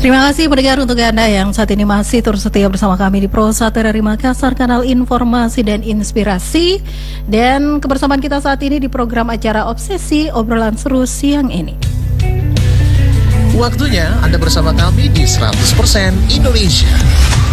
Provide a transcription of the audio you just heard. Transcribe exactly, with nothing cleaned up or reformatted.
Terima kasih pendengar untuk Anda yang saat ini masih terus setia bersama kami di Pro satu R R I Makassar, kanal informasi dan inspirasi. Dan kebersamaan kita saat ini di program acara Obsesi, obrolan seru siang ini. Waktunya Anda bersama kami di seratus persen Indonesia.